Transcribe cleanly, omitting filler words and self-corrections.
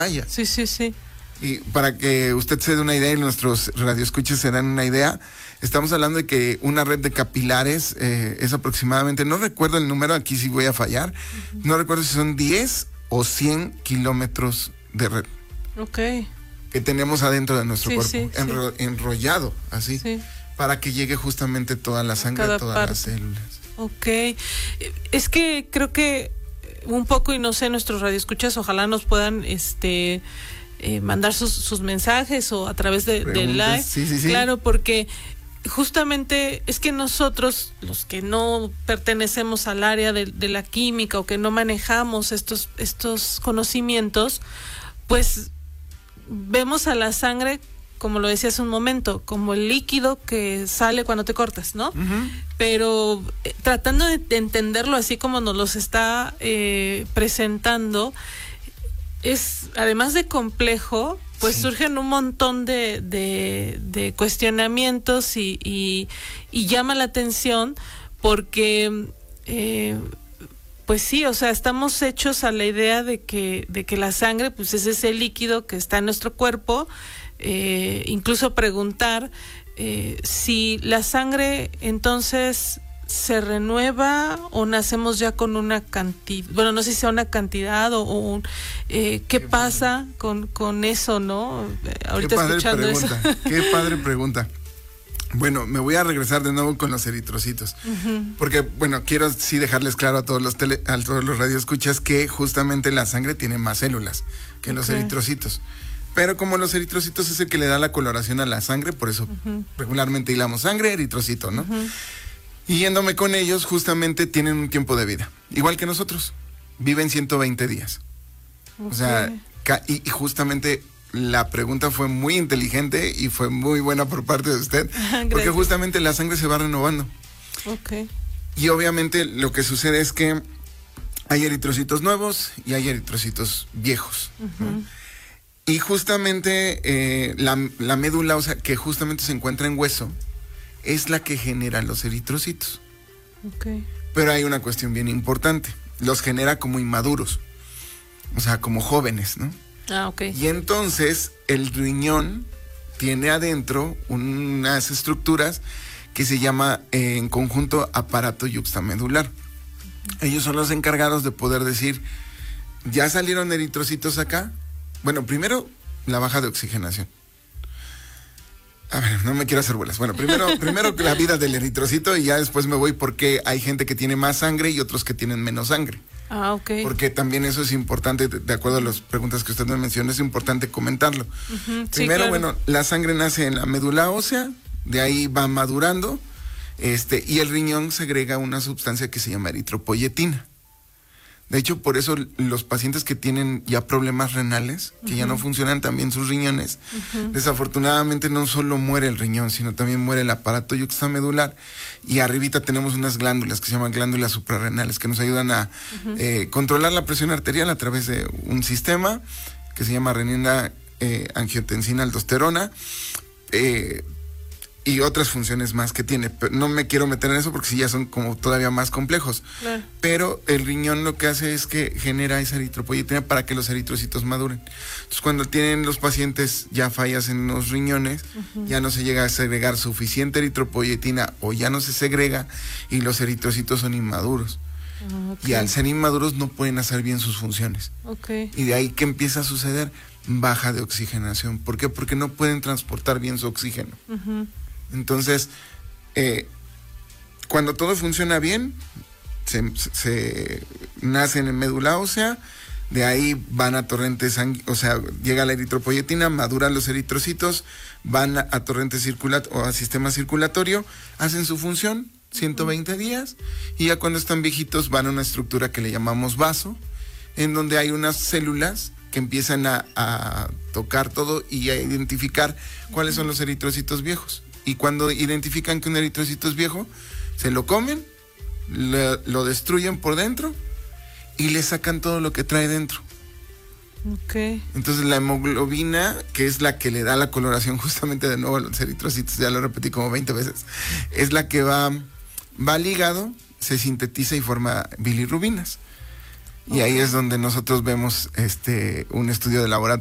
Sí, sí, sí. Y para que usted se dé una idea y nuestros radioescuchas se dan una idea, estamos hablando de que una red de capilares es aproximadamente, no recuerdo el número, aquí sí voy a fallar, no recuerdo si son 10 o 100 kilómetros de red. Ok. Que tenemos adentro de nuestro cuerpo, sí. enrollado, así, para que llegue justamente toda la sangre a todas las células. Ok. Es que creo que un poco, y no sé, nuestros radioescuchas, ojalá nos puedan mandar sus mensajes o a través del live. Sí. Claro, porque justamente es que nosotros, los que no pertenecemos al área de la química o que no manejamos estos conocimientos, pues vemos a la sangre, como lo decía hace un momento, como el líquido que sale cuando te cortas, ¿no? Pero tratando de entenderlo así como nos los está presentando, es, además de complejo, pues surgen un montón de cuestionamientos y llama la atención porque pues sí, o sea, estamos hechos a la idea de que la sangre pues es ese líquido que está en nuestro cuerpo. Incluso preguntar si la sangre entonces se renueva o nacemos ya con una cantidad, bueno, no sé si sea una cantidad o qué pasa con eso, ¿no? Ahorita escuchando eso. Qué padre pregunta. Bueno, me voy a regresar de nuevo con los eritrocitos, porque, bueno, quiero sí dejarles claro a todos los radioescuchas que justamente la sangre tiene más células que los eritrocitos. Pero como los eritrocitos es el que le da la coloración a la sangre, por eso regularmente hilamos sangre, eritrocito, ¿no? Y yéndome con ellos, justamente tienen un tiempo de vida, igual que nosotros, viven 120 días. O sea, y justamente la pregunta fue muy inteligente y fue muy buena por parte de usted, porque justamente la sangre se va renovando. Y obviamente lo que sucede es que hay eritrocitos nuevos y hay eritrocitos viejos, ¿no? Y justamente la médula, o sea, que justamente se encuentra en hueso, es la que genera los eritrocitos. Pero hay una cuestión bien importante. Los genera como inmaduros, o sea, como jóvenes, ¿no? Y entonces el riñón tiene adentro unas estructuras que se llama en conjunto aparato yuxtamedular. Ellos son los encargados de poder decir, ¿ya salieron eritrocitos acá? Bueno, primero, la baja de oxigenación. A ver, no me quiero hacer bolas. Bueno, primero la vida del eritrocito y ya después me voy porque hay gente que tiene más sangre y otros que tienen menos sangre. Porque también eso es importante, de acuerdo a las preguntas que usted me mencionó, es importante comentarlo. Primero, bueno, la sangre nace en la médula ósea, de ahí va madurando, y el riñón segrega una sustancia que se llama eritropoyetina. De hecho, por eso los pacientes que tienen ya problemas renales, que ya no funcionan tan bien sus riñones, desafortunadamente no solo muere el riñón, sino también muere el aparato yuxtamedular. Y arribita tenemos unas glándulas que se llaman glándulas suprarrenales, que nos ayudan a controlar la presión arterial a través de un sistema que se llama renina, angiotensina, aldosterona, y otras funciones más que tiene. Pero no me quiero meter en eso porque sí ya son como todavía más complejos. Pero el riñón lo que hace es que genera esa eritropoyetina para que los eritrocitos maduren. Entonces, cuando tienen los pacientes ya fallas en los riñones, ya no se llega a segregar suficiente eritropoyetina o ya no se segrega y los eritrocitos son inmaduros. Y al ser inmaduros no pueden hacer bien sus funciones. Y de ahí que empieza a suceder baja de oxigenación. ¿Por qué? Porque no pueden transportar bien su oxígeno. Entonces, cuando todo funciona bien, se nacen en médula ósea, de ahí van a torrentes o sea, llega la eritropoyetina, maduran los eritrocitos, van a torrente o a sistema circulatorio, hacen su función, 120 días, y ya cuando están viejitos van a una estructura que le llamamos vaso, en donde hay unas células que empiezan a tocar todo y a identificar cuáles son los eritrocitos viejos. Y cuando identifican que un eritrocito es viejo, se lo comen, lo destruyen por dentro y le sacan todo lo que trae dentro. Entonces la hemoglobina, que es la que le da la coloración justamente de nuevo a los eritrocitos, ya lo repetí como 20 veces, es la que va al hígado, se sintetiza y forma bilirrubinas. Y ahí es donde nosotros vemos un estudio de laboratorio